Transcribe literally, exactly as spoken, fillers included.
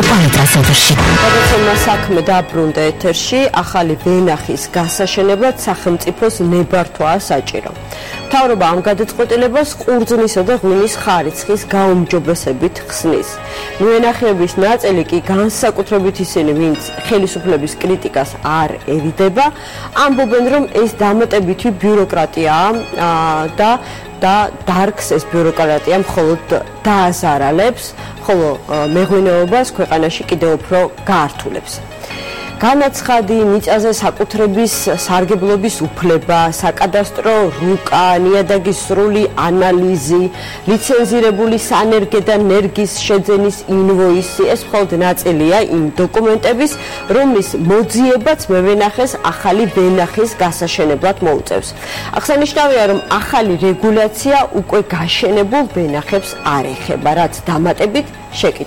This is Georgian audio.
უკანასკნელში. გადაცემა საქმე დაბრუნდა ეთერში, ახალი ვენახის გასაშენებლად სახელმწიფოს ნებართვაა საჭირო. მთავრობა ამ გადაწყვეტილებას ყურძნისა და ღვინის ხარისხის გაუმჯობესებით ხსნის. ვენახების ნაწილი კი განსაკუთრებით ისინი, ვინც ხელისუფლების კრიტიკას არ ერიდება, ამბობენ, რომ ეს დამატებითი ბიუროკრატიაა და და დარგს ეს ბიუროკრატია მხოლოდ დააზარალებს, ხოლო მეღვინეობას ქვეყანაში კიდევ უფრო გაართულებს. განაცხადი, მიწაზე საკუთრების სარგებლობის უფლება, საკადასტრო რუკა, ნიადაგის სრული ანალიზი, ლიცენზირებული სანერგე და ნერგის შეძენის ინვოისი, ეს მხოლოდ ნაწილია იმ დოკუმენტების, რომლის მოძიებაც მევენახეს ახალი ვენახის გასაშენებლად მოუწევს. აღსანიშნავია, რომ ახალი რეგულაცია უკვე გაშენებულ ვენახებს არ ეხება, რაც დამატებით შეკითხვა